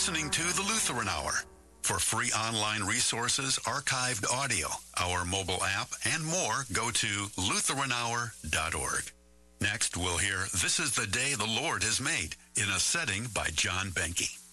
listening to the Lutheran Hour. For free online resources, archived audio, our mobile app, and more, go to LutheranHour.org. Next, we'll hear This is the Day the Lord Has Made in a setting by John Benke.